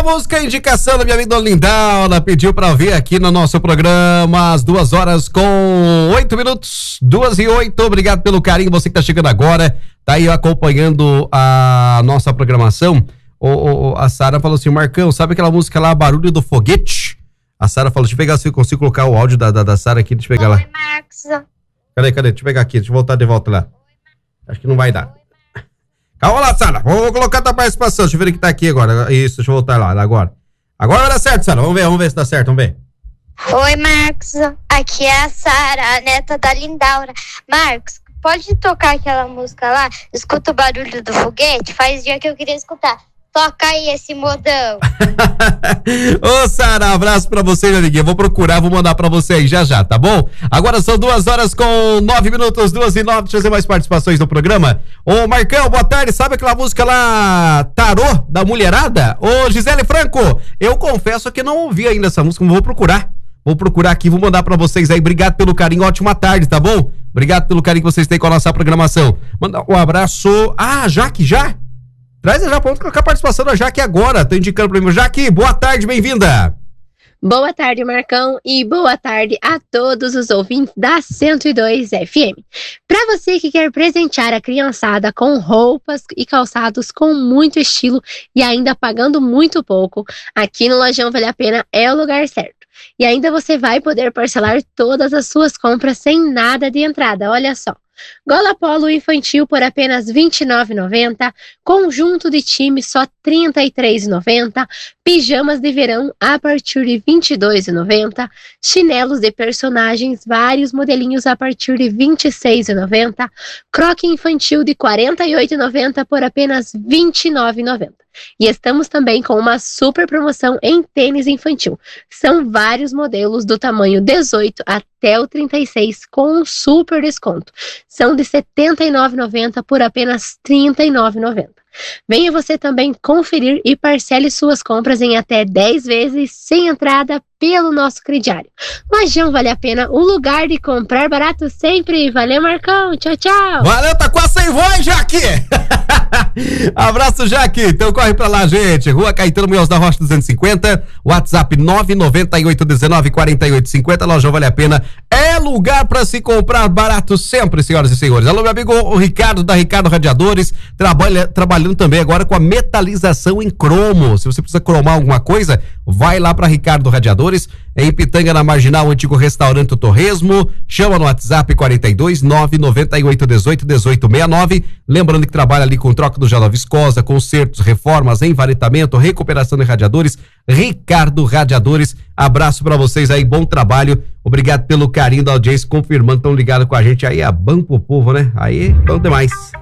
música, indicação da minha amiga Lindal, ela pediu pra ouvir aqui no nosso programa, às 2h08, 2h08, obrigado pelo carinho, você que tá chegando agora, tá aí acompanhando a nossa programação. A Sara falou assim, Marcão, sabe aquela música lá, Barulho do Foguete? A Sara falou, deixa eu pegar se eu consigo colocar o áudio da Sara aqui, deixa eu pegar lá. Oi, Marcos. Cadê? Deixa eu pegar aqui, deixa eu voltar de volta lá. Acho que não vai dar. Calma lá, Sara, vou colocar a tua participação, deixa eu ver o que tá aqui agora. Isso, deixa eu voltar lá agora. Agora vai dar certo, Sara, vamos ver se dá certo, vamos ver. Oi, Marcos, aqui é a Sara, a neta da Lindaura. Marcos, pode tocar aquela música lá? Escuta o barulho do foguete? Faz dia que eu queria escutar. Toca aí esse modão. Ô, Sara, abraço pra você, meu amiguinho. Vou procurar, vou mandar pra você aí já, tá bom? Agora são 2h09, 2h09. Deixa eu fazer mais participações no programa. Ô, Marcão, boa tarde. Sabe aquela música lá, Tarô, da Mulherada? Ô, Gisele Franco, eu confesso que não ouvi ainda essa música, mas vou procurar. Vou procurar aqui, vou mandar pra vocês aí. Obrigado pelo carinho, ótima tarde, tá bom? Obrigado pelo carinho que vocês têm com a nossa programação. Manda um abraço. Ah, Jaque, já? Traz a Jaque, vamos colocar a participação da Jaque agora. Tô indicando pra mim. Jaque, boa tarde, bem-vinda. Boa tarde, Marcão, e boa tarde a todos os ouvintes da 102 FM. Para você que quer presentear a criançada com roupas e calçados com muito estilo e ainda pagando muito pouco, aqui no Lojão Vale a Pena é o lugar certo. E ainda você vai poder parcelar todas as suas compras sem nada de entrada, olha só. Gola polo infantil por apenas R$ 29,90, conjunto de time só R$ 33,90, pijamas de verão a partir de R$ 22,90, chinelos de personagens, vários modelinhos a partir de R$ 26,90, croque infantil de R$ 48,90 por apenas R$ 29,90. E estamos também com uma super promoção em tênis infantil. São vários modelos do tamanho 18 até o 36 com um super desconto. São de R$ 79,90 por apenas R$ 39,90. Venha você também conferir e parcele suas compras em até 10 vezes sem entrada pelo nosso crediário. Lojão Vale a Pena, o lugar de comprar barato sempre. Valeu, Marcão. Tchau, tchau. Valeu, tá quase sem voz, Jaque. Abraço, Jaque. Então corre pra lá, gente. Rua Caetano Munhoz da Rocha 250, WhatsApp 998194850. Lojão Vale a Pena é lugar pra se comprar barato sempre, senhoras e senhores. Alô, meu amigo o Ricardo, da Ricardo Radiadores, trabalhando também agora com a metalização em cromo. Se você precisa cromar alguma coisa, vai lá pra Ricardo Radiadores, em Pitanga, na Marginal, o antigo restaurante Torresmo. Chama no WhatsApp 42 998 18 1869. Lembrando que trabalha ali com troca do gel viscosa, consertos, reformas, envaretamento, recuperação de radiadores. Ricardo Radiadores, abraço pra vocês aí, bom trabalho. Obrigado pelo carinho da audiência, confirmando, estão ligados com a gente aí, a Banco Povo, né? Aí, bom demais.